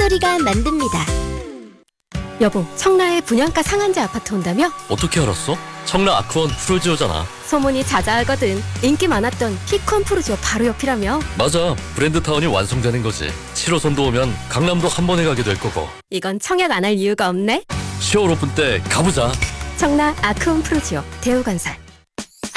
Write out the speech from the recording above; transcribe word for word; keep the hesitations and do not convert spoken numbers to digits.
소리가 만듭니다. 여보, 청라에 분양가 상한제 아파트 온다며? 어떻게 알았어? 청라 아크원 프루지오잖아. 소문이 자자하거든. 인기 많았던 키콘 프루지오 바로 옆이라며? 맞아, 브랜드타운이 완성되는 거지. 칠 호선도 오면 강남도 한 번에 가게 될 거고. 이건 청약 안 할 이유가 없네. 시월 오픈 때 가보자. 청라 아크온 프루지오 대우건설.